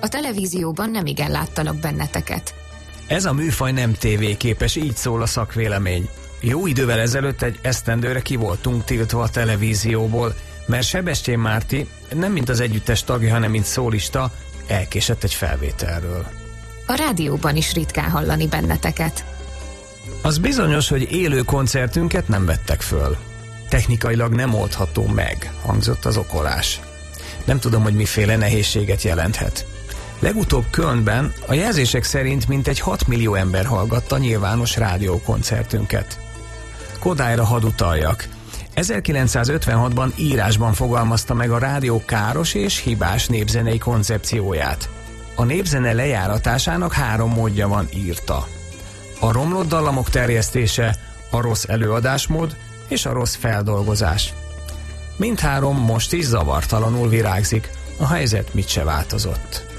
A televízióban nemigen láttalak benneteket. Ez a műfaj nem tévéképes, így szól a szakvélemény. Jó idővel ezelőtt egy esztendőre ki voltunk tiltva a televízióból, mert Sebestyén Márti, nem mint az együttes tagja, hanem mint szólista, elkésett egy felvételről. A rádióban is ritkán hallani benneteket. Az bizonyos, hogy élő koncertünket nem vettek föl. Technikailag nem oldható meg, hangzott az okolás. Nem tudom, hogy miféle nehézséget jelenthet. Legutóbb Kölnben a jelzések szerint mintegy 6 millió ember hallgatta nyilvános rádiókoncertünket. Kodályra hadd utaljak. 1956-ban írásban fogalmazta meg a rádió káros és hibás népzenei koncepcióját. A népzene lejáratásának 3 módja van, írta. A romlott dallamok terjesztése, a rossz előadásmód és a rossz feldolgozás. Mindhárom most is zavartalanul virágzik, a helyzet mit se változott.